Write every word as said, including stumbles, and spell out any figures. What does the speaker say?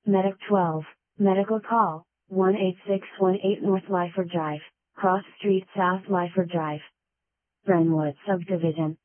Medic twelve, medical call, one eight six one eight North Lyford Drive, Cross Street South Lyford Drive. Brentwood Subdivision.